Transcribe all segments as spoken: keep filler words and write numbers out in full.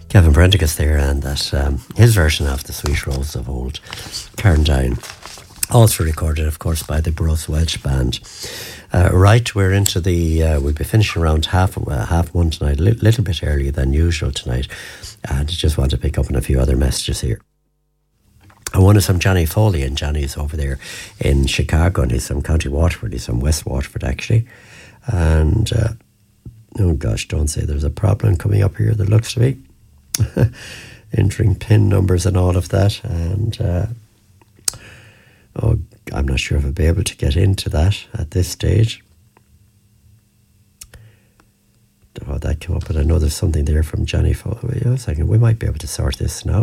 Kevin Prendergast there, and that um, his version of The Sweet Rose of Old Carndown. Also recorded, of course, by the Burroughs Welsh Band. Uh, right, we're into the, uh, we'll be finishing around half uh, half one tonight, a li- little bit earlier than usual tonight. And I just want to pick up on a few other messages here. I wanted some Johnny Foley, and Johnny's over there in Chicago, and he's from County Waterford, he's from West Waterford actually. And, uh, oh gosh, don't say there's a problem coming up here, there looks to be. Entering PIN numbers and all of that, and uh, oh, I'm not sure if I'll be able to get into that at this stage. Oh, that came up, but I know there's something there from Johnny. Wait a second, we might be able to sort this now.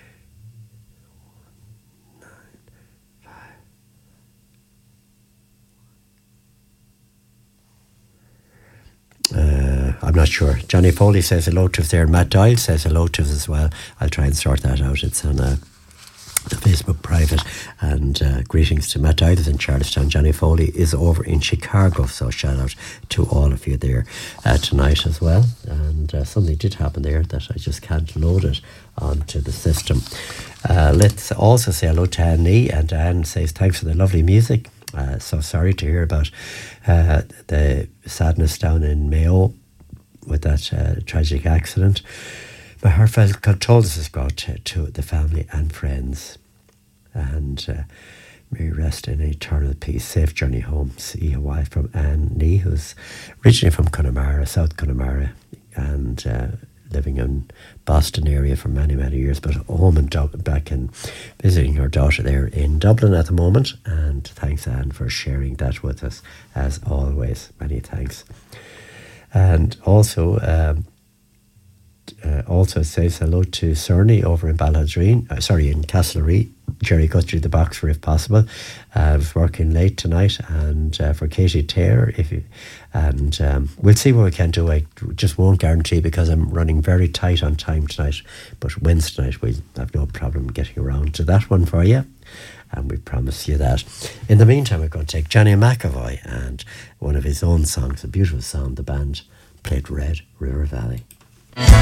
Uh, I'm not sure. Johnny Foley says hello to us there. Matt Doyle says hello to us as well. I'll try and sort that out. It's on a, a Facebook private. And uh, greetings to Matt Doyle in Charlestown. Johnny Foley is over in Chicago, so shout out to all of you there uh, tonight as well. And uh, something did happen there that I just can't load it onto the system. Uh, let's also say hello to Anne Nee, and Anne says thanks for the lovely music. Uh, so sorry to hear about uh, the sadness down in Mayo with that uh, tragic accident. My heartfelt condolences go out to, to the family and friends. And uh, may rest in eternal peace. Safe journey home. See a wife from Anne Nee, who's originally from Connemara, South Connemara, and uh, living in Boston area for many, many years, but home and Dub- back and visiting her daughter there in Dublin at the moment. And thanks, Anne, for sharing that with us, as always. Many thanks. And also, um, uh, also says hello to Cerny over in Balladzreen, uh, sorry, in Castlereagh. Jerry Guthrie, the boxer, if possible. Uh, I was working late tonight, and uh, for Katie Taylor, if you, and um, we'll see what we can do. I just won't guarantee because I'm running very tight on time tonight. But Wednesday night, we'll have no problem getting around to that one for you, and we promise you that. In the meantime, we're going to take Johnny McAvoy and one of his own songs, a beautiful song. The band played Red River Valley.